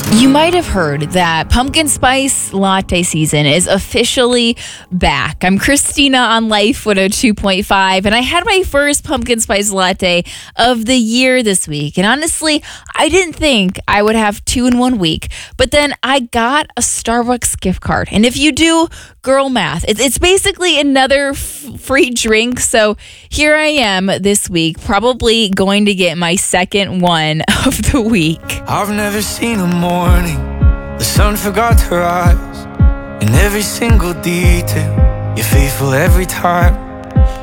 You might have heard that pumpkin spice latte season is officially back. I'm Christina on Life 102.5, and I had my first pumpkin spice latte of the year this week. And honestly, I didn't think I would have two in 1 week, but then I got a Starbucks gift card. And if you do girl math, it's basically another free drink. So here I am this week, probably going to get my second one of the week. I've never seen a morning the sun forgot to rise. In every single detail, you're faithful every time.